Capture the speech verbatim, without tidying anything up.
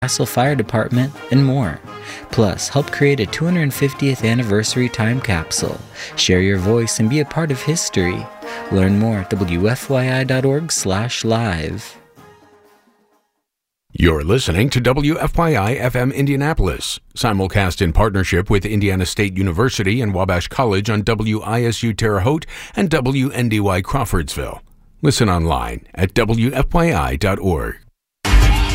Castle Fire Department, and more. Plus, help create a two hundred fiftieth anniversary time capsule. Share your voice and be a part of history. Learn more at W F Y I dot org slash live. You're listening to W F Y I F M Indianapolis, simulcast in partnership with Indiana State University and Wabash College on W I S U Terre Haute and W N D Y Crawfordsville. Listen online at W F Y I dot org.